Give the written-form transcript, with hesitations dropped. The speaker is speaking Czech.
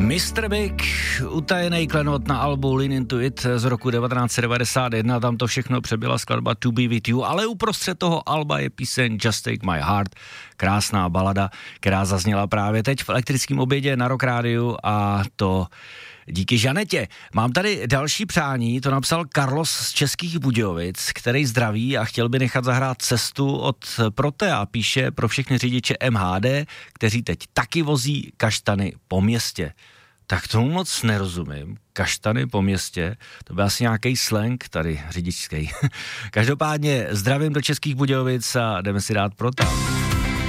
Mr. Big, utajený klenot na albu Lean Into It z roku 1991, tam to všechno přebyla skladba To Be With You, ale uprostřed toho alba je píseň Just Take My Heart, krásná balada, která zazněla právě teď v Elektrickém obědě na Rock Rádiu, a to díky Žanetě. Mám tady další přání, to napsal Carlos z Českých Budějovic, který zdraví a chtěl by nechat zahrát Cestu od Protea. Píše pro všechny řidiče MHD, kteří teď taky vozí kaštany po městě. Tak tomu moc nerozumím. Kaštany po městě, to byl asi nějaký slang tady řidičský. Každopádně zdravím do Českých Budějovic a jdeme si dát Protea.